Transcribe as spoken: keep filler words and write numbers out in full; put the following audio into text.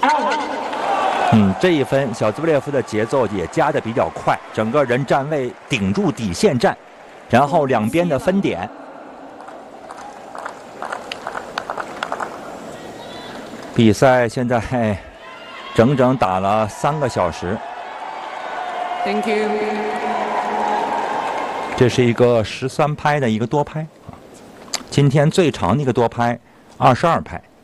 嗯，这一分小兹布列夫的节奏也加的比较快，整个人站位顶住底线站，然后两边的分点。比赛现在整整打了三个小时。 Thank you。 这是一个十三拍的一个多拍，今天最长的一个多拍，二十二拍。